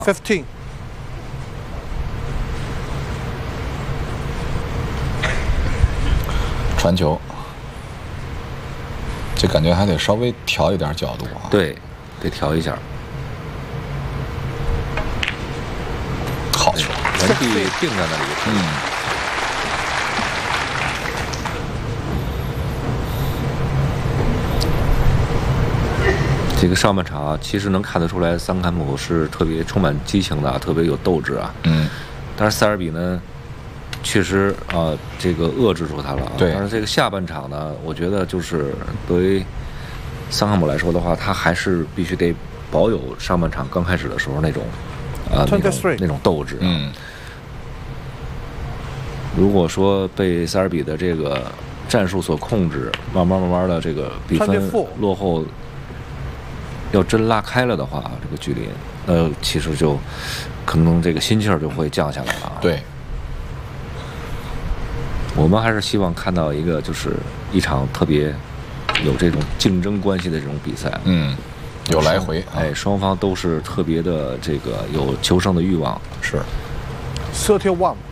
15. 传球，这感觉还得稍微调一点角度啊。 对，得调一下。 好球， 原地定在那里。这个上半场啊，其实能看得出来，桑坎普是特别充满激情的，特别有斗志啊。但是塞尔比呢，确实啊，这个遏制住他了。 对。 但是这个下半场呢，我觉得就是对于桑坎普来说的话，他还是必须得保有上半场刚开始的时候那种那种斗志。如果说被塞尔比的这个战术所控制，慢慢的这个比分落后。要真拉开了的话，这个距离，其实就可能这个心气儿就会降下来了。 对， 我们还是希望看到一个就是一场特别有这种竞争关系的这种比赛。 有来回， 双方都是特别的这个有求胜的欲望。 是。 31.